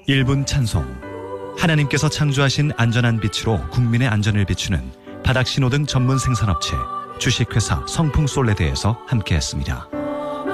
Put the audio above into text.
1분 찬송. 하나님께서 창조하신 안전한 빛으로 국민의 안전을 비추는 바닥신호등 전문 생산업체 주식회사 성풍솔레드에서 함께했습니다.